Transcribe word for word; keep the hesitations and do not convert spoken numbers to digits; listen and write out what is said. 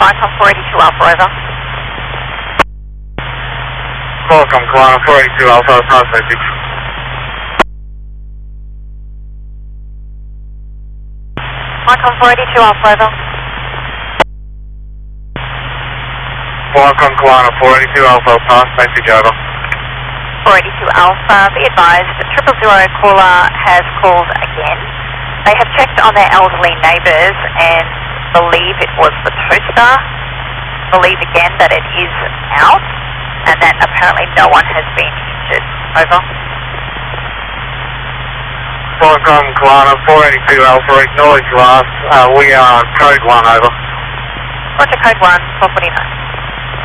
Viacom four eighty-two Alpha, over. Welcome, Kalana four eighty-two Alpha, pass message. Viacom four eighty-two Alpha, over. Welcome, Kalana four eighty-two Alpha, pass message, over. four eighty-two Alpha, be advised, triple zero caller has called again. They have checked on their elderly neighbours and believe it was the toaster. Believe again that it is out and that apparently no one has been injured. Over. Welcome, Kalana four eighty-two Alpha, acknowledge last. Uh, we are code one, over. Roger, code one, four forty-nine.